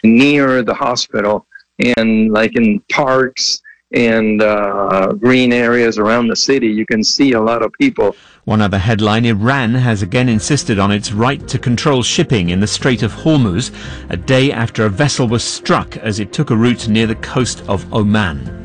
near the hospital and like in parks and green areas around the city, you can see a lot of people. One other headline, Iran has again insisted on its right to control shipping in the Strait of Hormuz, a day after a vessel was struck as it took a route near the coast of Oman.